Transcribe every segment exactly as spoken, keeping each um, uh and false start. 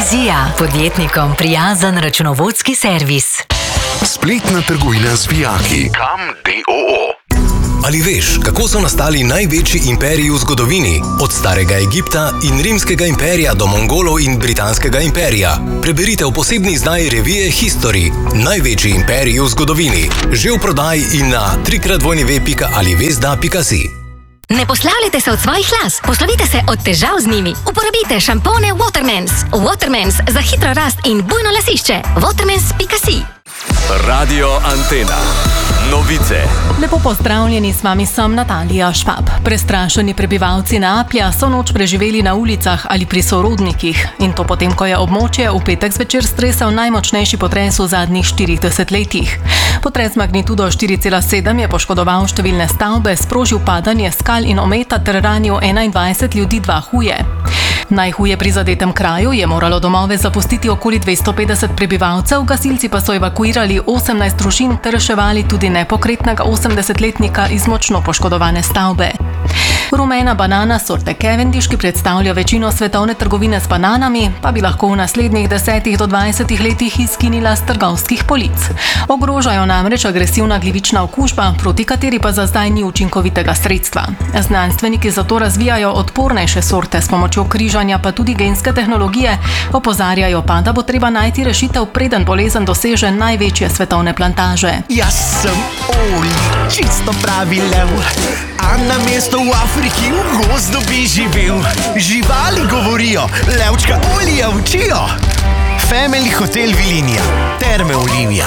Vizija, podjetnikom prijazen računovodski servis. Spletna trgovina z vijaki. Kam D O O. Ali veš, kako so nastali največji imperiji v zgodovini? Od starega Egipta in rimskega imperija do Mongolov in britanskega imperija. Preberite v posebni izdaji revije History. Največji imperiji v zgodovini. Že v prodaji in na trikrat dvojni pika alivezda pika si. Ne poslavljajte se od svojih las, poslovite se od težav z njimi. Uporabite šampone Watermans. Watermans za hitro rast in bujno lasišče. Watermans pika si. Radio Antena. Novice. Lepo pozdravljeni, s vami sem Natalija Švab. Prestrašeni prebivalci Neaplja so noč preživeli na ulicah ali pri sorodnikih. In to potem, ko je območje v petek zvečer stresel najmočnejši potres v zadnjih štiridesetih letih. Potres magnitudo štiri cela sedem je poškodoval številne stavbe, sprožil padanje skal in ometa ter ranil enaindvajset ljudi, dva huje. V najhuje prizadetem kraju je moralo domove zapustiti okoli dvesto petdeset prebivalcev, gasilci pa so evakuirali osemnajst družin ter reševali tudi nepokretnega osemdesetletnika iz močno poškodovane stavbe. Rumena banana sorte Cavendish, ki predstavlja večino svetovne trgovine z bananami, pa bi lahko v naslednjih desetih do dvajsetih letih izginila s trgovskih polic. Ogrožajo namreč agresivna glivična okužba, proti kateri pa za zdaj ni učinkovitega sredstva. Znanstveniki zato razvijajo odpornejše sorte s pomočjo križanja pa tudi genske tehnologije, opozarjajo pa, da bo treba najti rešitev, preden bolezen doseže največje svetovne plantaže. Jaz sem Oli, čisto pravi lev, a na mesto v Afriki v gozdu bi živel. Živali govorijo, levčka Olija učijo. Family Hotel Vilinija, Terme Olivija.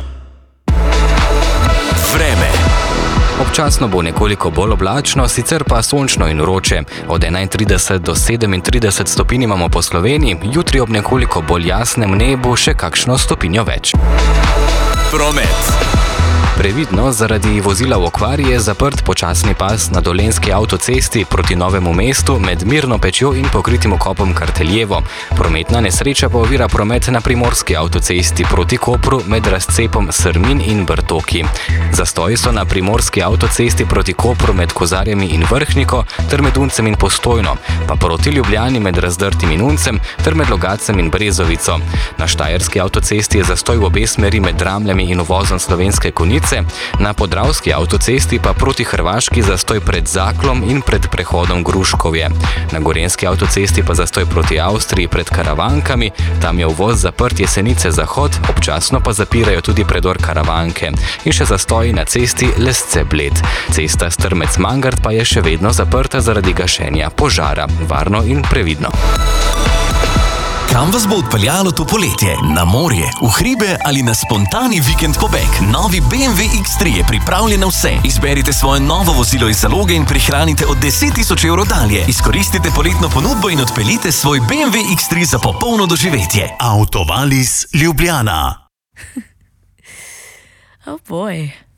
Vreme. Občasno bo nekoliko bolj oblačno, sicer pa sončno in vroče. Od enaintrideset do sedemintrideset stopinj imamo po Sloveniji, jutri ob nekoliko bolj jasnem nebu še kakšno stopinjo več. Promet. Previdno, zaradi vozila v okvari je zaprt počasni pas na Dolenjski avtocesti proti Novemu mestu med Mirno Pečjo in pokritim okopom Karteljevo. Prometna nesreča pa ovira promet na Primorski avtocesti proti Kopru med razcepom Srmin in Brtoki. Zastoji so na Primorski avtocesti proti Kopru med Kozarjami in Vrhniko ter med Uncem in Postojno, pa proti Ljubljani med Razdrtim in Uncem ter med Logacem in Brezovico. Na Štajerski avtocesti je zastoj v obe smeri med Dramljami in uvozom Slovenske Konjice. Na Podravski avtocesti pa proti Hrvaški zastoj pred Zaklom in pred prehodom Gruškovje. Na Gorenjski avtocesti pa zastoj proti Avstriji pred Karavankami, tam je uvoz zaprt Jesenice Zahod, občasno pa zapirajo tudi predor Karavanke. In še zastoji na cesti Lesce Bled. Cesta Strmec-Mangart pa je še vedno zaprta zaradi gašenja požara. Varno in previdno. Kam vas bo odpeljalo to poletje? Na morje, v hribe ali na spontani vikend pobeg? Novi B M W X tri je pripravljen na vse. Izberite svoje novo vozilo iz zaloge in prihranite od deset tisoč evrov dalje. Izkoristite poletno ponudbo in odpeljite svoj B M W X tri za popolno doživetje. Autovalis Ljubljana. Oh boy.